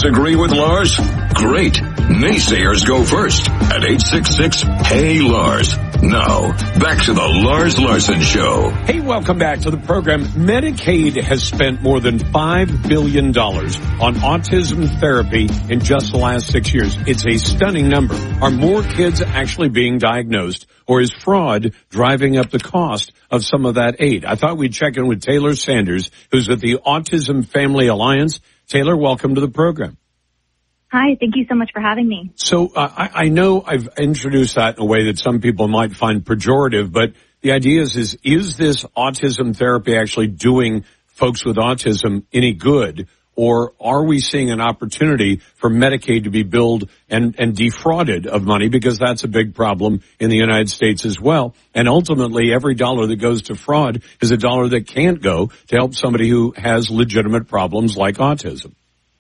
Disagree with Lars? Great. Naysayers go first at 866-HEY-LARS. Now, back to the Lars Larson Show. Hey, welcome back to the program. Medicaid has spent more than $5 billion on autism therapy in just the last 6 years. It's a stunning number. Are more kids actually being diagnosed, or is fraud driving up the cost of some of that aid? I thought we'd check in with Taylor Sanders, who's at the Autism Family Alliance. Taylor, welcome to the program. Hi, thank you so much for having me. So I know I've introduced that in a way that some people might find pejorative, but the idea is this autism therapy actually doing folks with autism any good, or are we seeing an opportunity for Medicaid to be billed and defrauded of money, because that's a big problem in the United States as well. And ultimately, every dollar that goes to fraud is a dollar that can't go to help somebody who has legitimate problems like autism.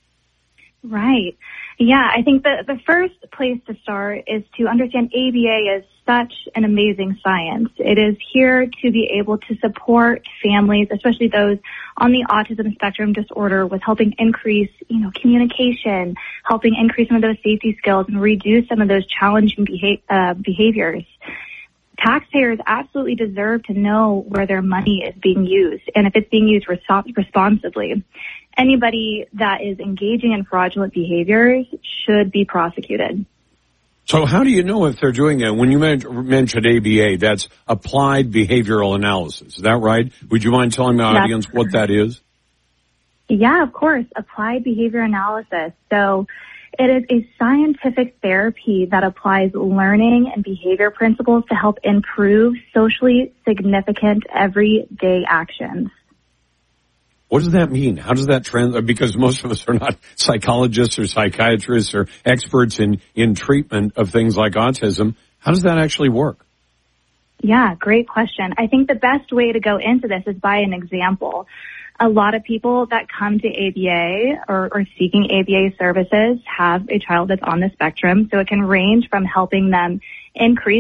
Right. Yeah, I think the first place to start is to understand ABA is such an amazing science. It is here to be able to support families, especially those on the autism spectrum disorder, with helping increase, communication, helping increase some of those safety skills and reduce some of those challenging behaviors. Taxpayers absolutely deserve to know where their money is being used and if it's being used responsibly. Anybody that is engaging in fraudulent behaviors should be prosecuted. So how do you know if they're doing it? When you mentioned ABA, that's Applied Behavioral Analysis. Is that right? Would you mind telling the audience what that is? Yeah, of course. Applied Behavior Analysis. So it is a scientific therapy that applies learning and behavior principles to help improve socially significant everyday actions. What does that mean? How does that because most of us are not psychologists or psychiatrists or experts in treatment of things like autism. How does that actually work? Yeah, great question. I think the best way to go into this is by an example. A lot of people that come to ABA or seeking ABA services have a child that's on the spectrum, so it can range from helping them increase